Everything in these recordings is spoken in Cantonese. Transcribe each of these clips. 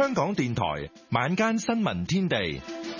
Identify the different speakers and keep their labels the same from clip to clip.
Speaker 1: 香港電台晚間新聞天地。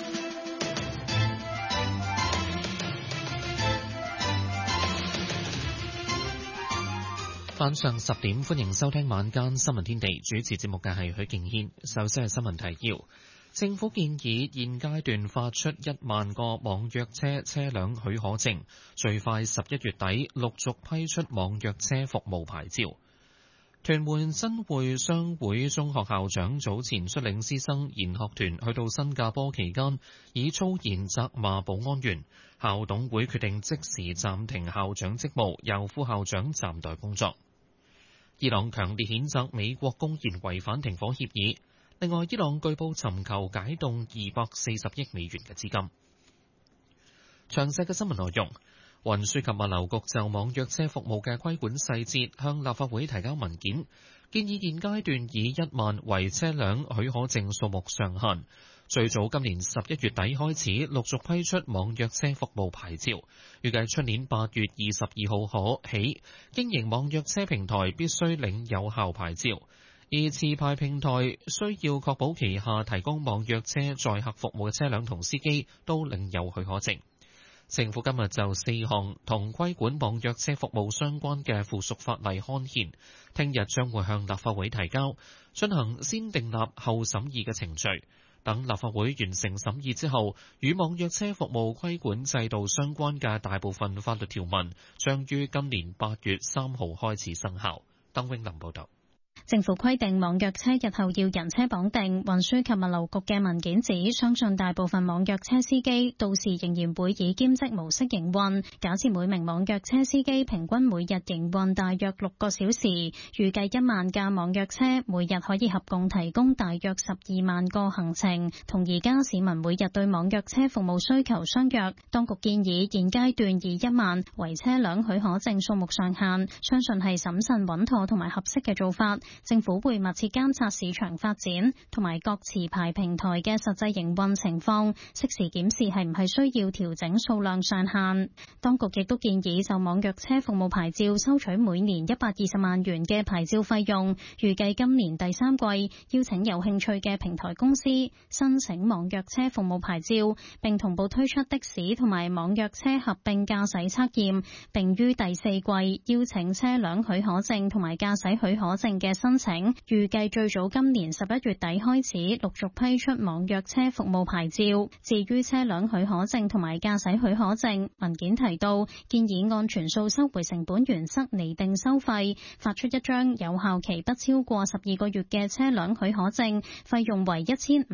Speaker 2: 晚上10點，歡迎收聽晚間新聞天地。主持節目嘅係許敬軒。首先係新聞提要。政府建議現階段發出1萬個網約車車輛許可證，最快11月底陸續批出網約車服務牌照。屯門新會商會中學校長早前率領師生研學團去到新加坡期間，以粗言責罵保安員，校董會決定即時暫停校長職務，由副校長暫代工作。伊朗強烈譴責美國公然違反停火協議。另外，伊朗據報尋求解凍240億美元嘅資金。詳細嘅新聞內容，運輸及物流局就網約車服務嘅規管細節向立法會提交文件，建議現階段以1萬為車輛許可證數目上限，最早今年11月底開始陸續批出網約車服務牌照，預計出年8月22號起，經營網約車平台必須領有效牌照。而持牌平台需要確保旗下提供網約車載客服務嘅車輛同司機都領有許可證。政府今日就4項同規管網約車服務相關嘅附屬法例刊憲，聽日將會向立法會提交，進行先訂立後審議嘅程序。等立法會完成審議之後，與網約車服務規管制度相關嘅大部分法律條文將於今年8月3號開始生效。鄧永林報導。
Speaker 3: 政府規定網約車日後要人車綁定，運輸及物流局嘅文件指，相信大部分網約車司機到時仍然會以兼職模式營運。假設每名網約車司機平均每日營運大約6個小時，預計1萬架網約車每日可以合共提供大約12萬個行程，同而家市民每日對網約車服務需求相若。當局建議現階段以1萬為車輛許可證數目上限，相信係審慎穩妥同埋合適嘅做法。政府會密切監察市場發展同埋各持牌平台嘅實際營運情況，適時檢視係唔係需要調整數量上限。當局亦都建議就網約車服務牌照收取每年120萬元嘅牌照費用，預計今年第3季邀請有興趣嘅平台公司申請網約車服務牌照，並同步推出的士同埋網約車合併駕駛測驗，並於第4季邀請車輛許可證同埋駕駛許可證嘅申請，預計最早今年11月底開始陸續批出網約車服務牌照。至於車輛許可證同埋駕駛許可證，文件提到建議按全數收回成本原則釐定收費，發出一張有效期不超過12個月嘅車輛許可證，費用為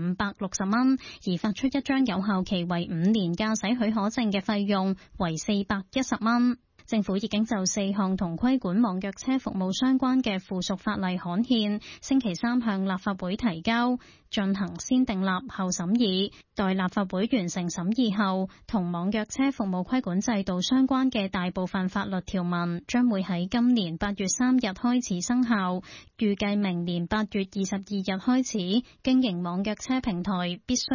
Speaker 3: 1560蚊；而發出一張有效期為5年駕駛許可證嘅費用為410蚊。政府已經就4項同規管網約車服務相關嘅附屬法例刊憲，星期3向立法會提交，進行先訂立後審議。待立法會完成審議後，同網約車服務規管制度相關嘅大部分法律條文將會喺今年8月3日開始生效。預計明年8月22日開始，經營網約車平台必須